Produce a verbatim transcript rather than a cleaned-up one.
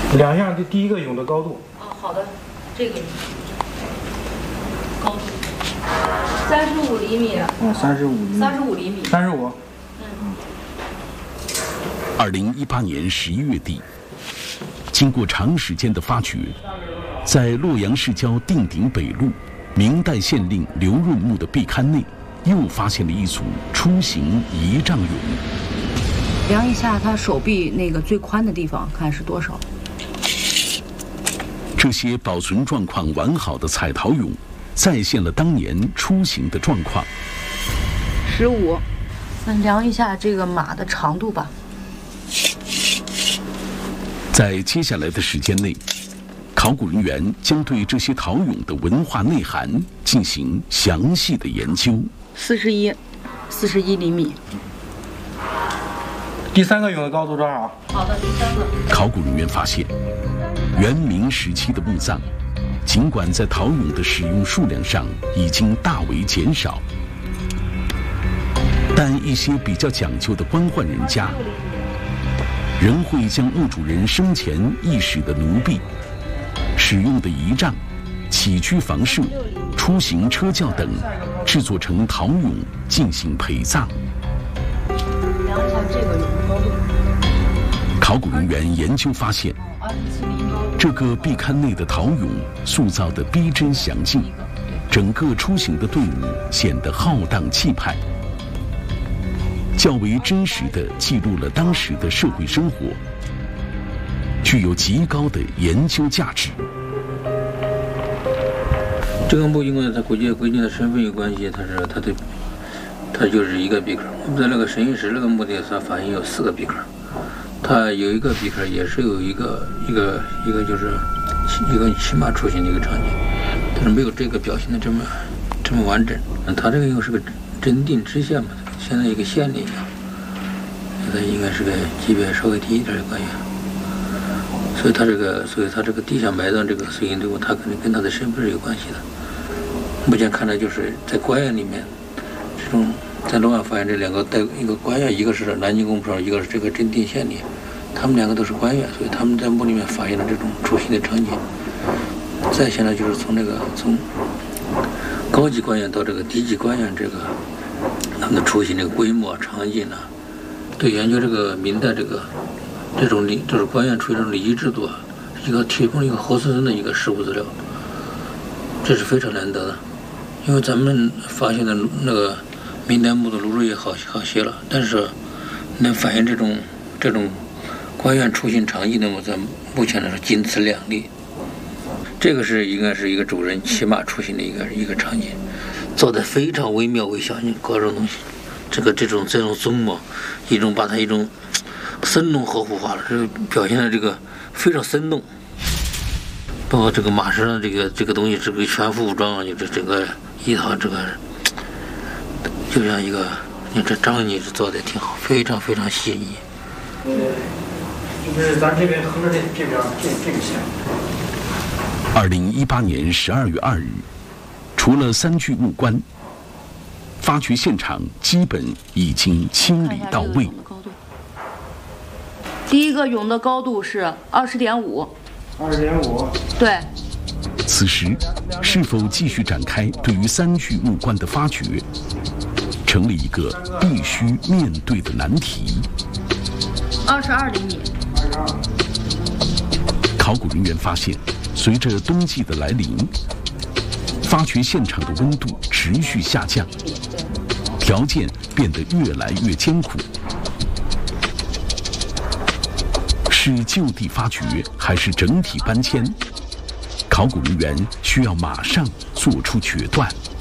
两项，这第一个俑的高度。 哦，好的，这个高度三十五厘米。 嗯，三十五厘米。 三十五厘米。 三十五。 嗯。 二零一八年十一月底，经过长时间的发掘，在洛阳市郊定鼎北路明代县令刘润墓的壁龛内，又发现了一组出形仪仗俑。 量一下他手臂那个最宽的地方，看是多少。 这些保存状况完好的彩陶俑，再现了当年出行的状况。 十五，那量一下这个马的长度吧。 在接下来的时间内，考古人员将对这些陶俑的文化内涵进行详细的研究。 四十一，四十一厘米。 第三个俑的高度多少？ 好的，第三个。 考古人员发现，元明时期的墓葬，尽管在陶俑的使用数量上已经大为减少，但一些比较讲究的官宦人家，仍会将墓主人生前役使的奴婢、使用的仪仗、起居房舍、出行车轿等，制作成陶俑进行陪葬。 量一下这个俑的高度。 考古人员研究发现，这个壁龛内的陶俑塑造的逼真详尽，整个出行的队伍显得浩荡气派，较为真实地记录了当时的社会生活，具有极高的研究价值。 这个墓因为它国家规定的身份有关系，它是它的，它就是一个壁龛。我们在那个审讯室那个墓地上发现有四个壁龛，它有一个壁龛也是有一个一个一个就是一个骑马出行的一个场景，但是没有这个表现的这么这么完整。它这个又是个真定知县嘛，现在一个县令一样，它应该是个级别稍微低一点的官员。所以他这个，所以他这个地下埋葬这个随行队伍，他肯定跟他的身份是有关系的。目前看来，就是在官员里面，这种在洛阳发现这两个带一个官员，一个是南京工部长，一个是这个真定县令，他们两个都是官员，所以他们在墓里面发现了这种出行的场景。再现在就是从这个从高级官员到这个低级官员，这个他们的出行这个规模场景啊，对研究这个明代这个。这种礼，就是官员出行这种礼仪制度啊，一个提供一个活生生的一个实物资料，这是非常难得的。因为咱们发现的那个明代墓的庐碑也好好些了，但是能反映这种这种官员出行场景的墓，在目前来说仅此两例。这个是应该是一个主人骑马出行的一个一个场景，做的非常惟妙惟肖，各种东西，这个这种这种宗模，一种把它一种。生动活活化了，这个表现的这个非常生动，包括这个马身上这个这个东西，这个全副武装啊，就这整个一套这个，就像一个，你这张你是做的挺好，非常非常细腻。 嗯，就是咱这边横着这这边这这个线。 二零一八年十二月二日，除了三具木棺，发掘现场基本已经清理到位。 第一个俑的高度是二十点五， 二十点五， 对。 此时，是否继续展开对于三具木棺的发掘，成了一个必须面对的难题。 二十二厘米。 考古人员发现，随着冬季的来临，发掘现场的温度持续下降，条件变得越来越艰苦。是就地发掘还是整体搬迁？考古人员需要马上做出决断。